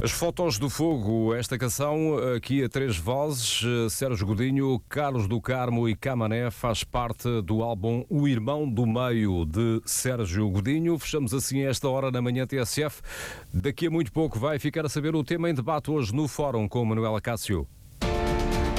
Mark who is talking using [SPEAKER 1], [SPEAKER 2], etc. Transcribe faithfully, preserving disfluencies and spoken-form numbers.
[SPEAKER 1] As Fotos do Fogo, esta canção aqui a três vozes, Sérgio Godinho, Carlos do Carmo e Camané, faz parte do álbum O Irmão do Meio, de Sérgio Godinho. Fechamos assim esta hora na manhã T S F. Daqui a muito pouco vai ficar a saber o tema em debate hoje no Fórum com Manuela Cássio.